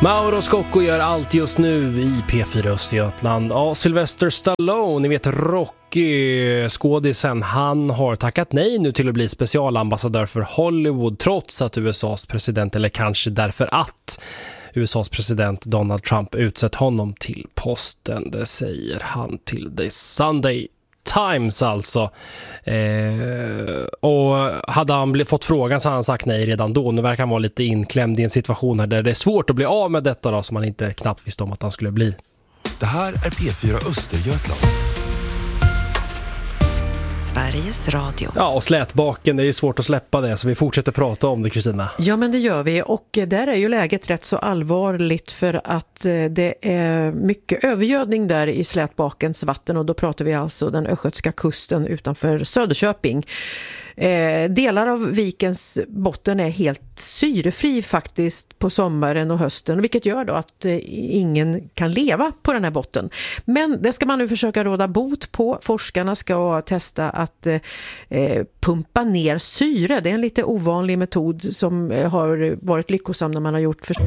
Mauro Scocco gör allt just nu i P4 Östergötland. Ja, Sylvester Stallone, ni vet Rocky-skådisen, han har tackat nej nu till att bli specialambassadör för Hollywood trots att USAs president, eller kanske därför att USAs president Donald Trump utsett honom till posten. Det säger han till The Sunday Times alltså. Och hade han fått frågan så hade han sagt nej redan då. Nu verkar han vara lite inklämd i en situation här där det är svårt att bli av med detta då, som man inte knappt visste om att han skulle bli. Det här är P4 Östergötland. Sveriges Radio. Ja, och slätbaken, det är svårt att släppa det, så vi fortsätter prata om det, Kristina. Ja, men det gör vi, och där är ju läget rätt så allvarligt för att det är mycket övergödning där i slätbakens vatten, och då pratar vi alltså den östgötska kusten utanför Söderköping. Delar av vikens botten är helt syrefri faktiskt på sommaren och hösten, vilket gör då att ingen kan leva på den här botten. Men det ska man nu försöka råda bot på. Forskarna ska testa att pumpa ner syre. Det är en lite ovanlig metod som har varit lyckosam när man har gjort